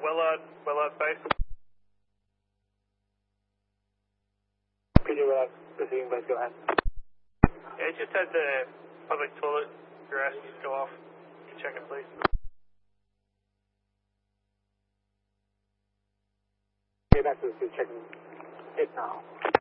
Willard base. PD Willard, receiving base, go ahead. Yeah, just had the public toilet grass go off. Can you check it, please? Okay, back to the checking it now.